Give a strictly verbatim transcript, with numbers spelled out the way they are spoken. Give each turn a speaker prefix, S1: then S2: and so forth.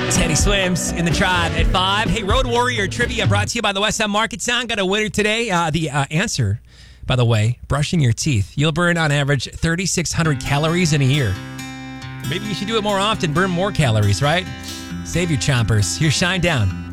S1: Teddy Swims in the Tribe at five. Hey, Road Warrior Trivia brought to you by the West Ham Market Sound. Got a winner today. Uh, the uh, answer, by the way, brushing your teeth. You'll burn on average three thousand six hundred calories in a year. Maybe you should do it more often, burn more calories, right? Save your chompers. Here's Shine Down.